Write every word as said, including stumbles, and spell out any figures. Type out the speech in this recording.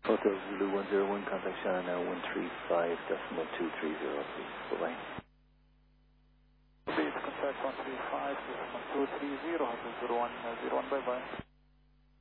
Hotel Zulu one zero one, contact China now one three five decimal two three zero, please. Bye-bye. Please contact one three five decimal two three zero, Hotel Zulu one zero one, bye-bye.